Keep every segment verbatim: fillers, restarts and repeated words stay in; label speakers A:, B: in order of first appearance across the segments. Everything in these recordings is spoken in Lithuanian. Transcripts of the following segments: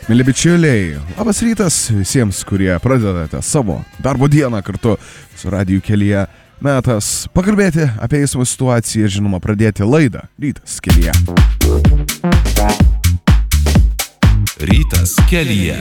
A: Mėly bičiuliai, labas rytas visiems, kurie pradedate savo darbo dieną kartu su Radiju Kelyje. Metas pakalbėti apie eismo situaciją ir žinoma pradėti laidą Rytas Kelyje.
B: Rytas Kelyje.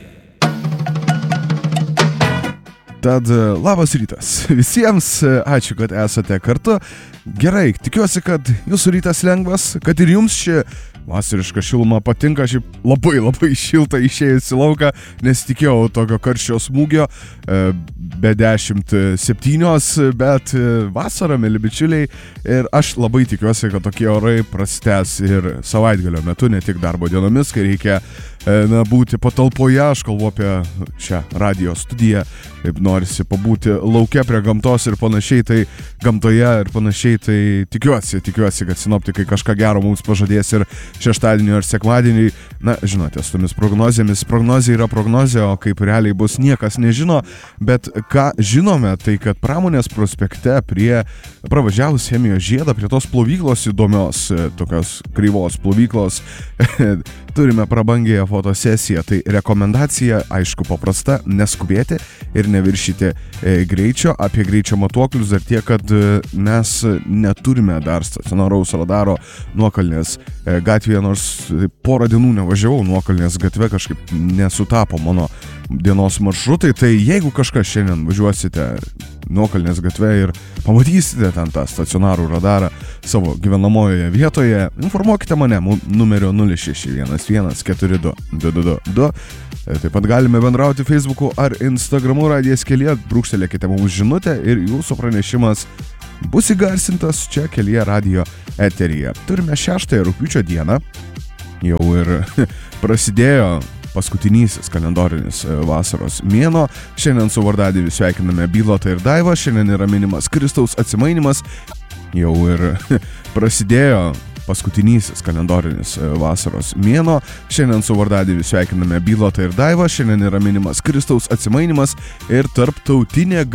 A: Tad labas rytas visiems, ačiū, kad esate kartu. Gerai, tikiuosi, kad jūsų rytas lengvas, kad ir jums ši vasariška šiluma patinka. Šiaip labai labai šilta išėjus į lauką, nesitikėjau tokio karščio smūgio, be dešimt septynios, bet vasara, mėly bičiuliai, ir aš labai tikiuosi, kad tokie orai prasitęs ir savaitgalio metu, ne tik darbo dienomis, kai reikia na, būti patalpoje. Aš kalbu apie šią radijo studiją, kaip norisi pabūti lauke prie gamtos ir panašiai, tai gamtoje ir panašiai, tai tikiuosi, tikiuosi, kad sinoptikai kažką gero mums pažadės ir šeštadienį ir sekmadienį. Na, žinote, su tomis prognozėmis, prognozė yra prognozė, o kaip realiai bus, niekas nežino, bet ką žinome, tai kad Pramonės prospekte prie pravažiavus Chemijos žiedą, prie tos plovyklos įdomios, tokios kreivos plovyklos, turime prabangėję fotosesiją. Tai rekomendacija, aišku, paprasta, neskubėti ir neviršyti e, greičio. Apie greičio matuoklius dar tiek, kad e, mes neturime dar stacionaraus radaro Nuokalnės e, gatvėje, nors porą dienų nevažiavau Nuokalnės gatve, kažkaip nesutapo mano dienos maršrutai. Tai jeigu kažkas šiandien važiuosite Nuokalnės gatve ir pamatysite ten tą stacionarų radarą savo gyvenamojoje vietoje, informuokite mane numeriu nulis šeši vienas vienas keturi du du du du du. Taip pat galime bendrauti Facebook'u ar Instagram'u Radijas Kelyje, brūkštelėkite mums žinutę ir jūsų pranešimas bus įgarsintas čia Kelyje radijo eteryje. Turime šeštąją rugpjūčio dieną, jau ir prasidėjo paskutinysis kalendorinis vasaros mėnuo. Šiandien su vardadieniu sveikiname Bylotą ir Daivą, šiandien yra minimas Kristaus atsimainimas, jau ir prasidėjo paskutinysis kalendorinis vasaros mėnuo. Šiandien su vardadieniu sveikiname Bylotą ir Daivą, šiandien yra minimas Kristaus atsimainimas ir tarptautinė